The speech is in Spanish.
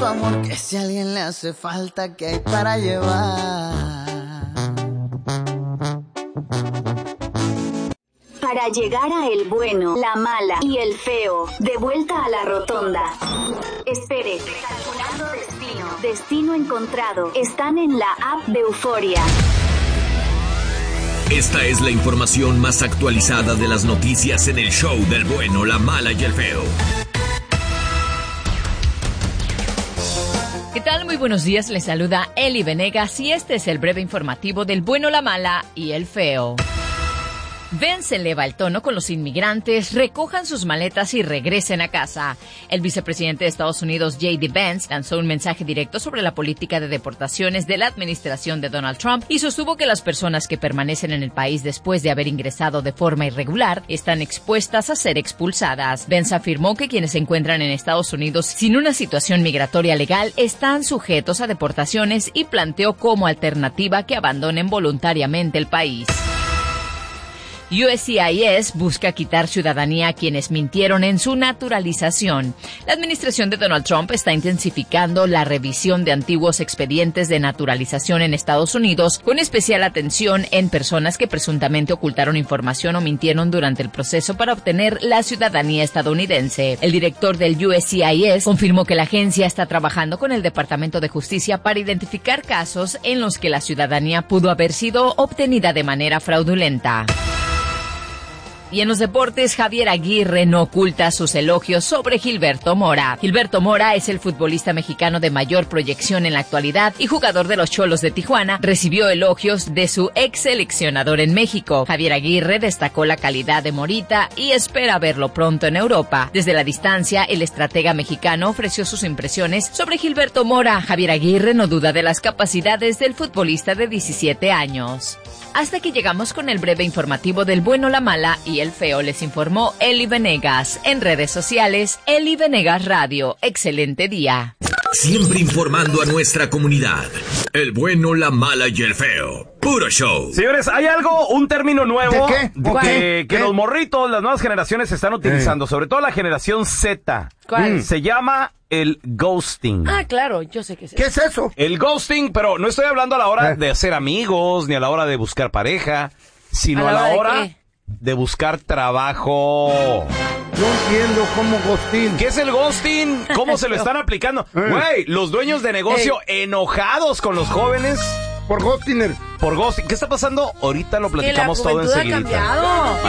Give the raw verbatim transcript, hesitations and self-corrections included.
amor, que si a alguien le hace falta, ¿qué hay para llevar? Para llegar a el bueno, la mala y el feo, de vuelta a la rotonda. Espere, calculando destino. Destino encontrado. Están en la app de Euforia. Esta es la información más actualizada de las noticias en el show del bueno, la mala y el feo. ¿Qué tal? Muy buenos días, les saluda Eli Venegas y este es el breve informativo del bueno, la mala y el feo. Vence eleva el tono con los inmigrantes, recojan sus maletas y regresen a casa. El vicepresidente de Estados Unidos, J D Vance, lanzó un mensaje directo sobre la política de deportaciones de la administración de Donald Trump y sostuvo que las personas que permanecen en el país después de haber ingresado de forma irregular están expuestas a ser expulsadas. Vance afirmó que quienes se encuentran en Estados Unidos sin una situación migratoria legal están sujetos a deportaciones y planteó como alternativa que abandonen voluntariamente el país. U S C I S busca quitar ciudadanía a quienes mintieron en su naturalización. La administración de Donald Trump está intensificando la revisión de antiguos expedientes de naturalización en Estados Unidos, con especial atención en personas que presuntamente ocultaron información o mintieron durante el proceso para obtener la ciudadanía estadounidense. El director del U S C I S confirmó que la agencia está trabajando con el Departamento de Justicia para identificar casos en los que la ciudadanía pudo haber sido obtenida de manera fraudulenta. Y en los deportes, Javier Aguirre no oculta sus elogios sobre Gilberto Mora. Gilberto Mora es el futbolista mexicano de mayor proyección en la actualidad y jugador de los Xolos de Tijuana. Recibió elogios de su ex seleccionador en México. Javier Aguirre destacó la calidad de Morita y espera verlo pronto en Europa. Desde la distancia, el estratega mexicano ofreció sus impresiones sobre Gilberto Mora. Javier Aguirre no duda de las capacidades del futbolista de diecisiete años. Hasta que llegamos con el breve informativo del bueno, la mala y el feo, les informó Eli Venegas. En redes sociales, Eli Venegas Radio. Excelente día. Siempre informando a nuestra comunidad. El bueno, la mala y el feo. Puro show. Señores, hay algo, un término nuevo. ¿De qué? de ¿Cuál? que, que ¿Qué? los morritos, las nuevas generaciones están utilizando, Eh. sobre todo la generación Z. ¿Cuál? Mm. Se llama el ghosting. Ah, claro, yo sé que es ¿Qué es eso? El ghosting, pero no estoy hablando a la hora Eh. de hacer amigos, ni a la hora de buscar pareja, sino ¿A a la la, hora de hora qué? de buscar trabajo. No entiendo cómo ghosting. ¿Qué es el ghosting? ¿Cómo se lo están aplicando? Eh. Güey, los dueños de negocio enojados con los jóvenes Por ghosting. por ghosting. ¿Qué está pasando? Ahorita lo que la platicamos todo juventud ha enseguida. cambiado.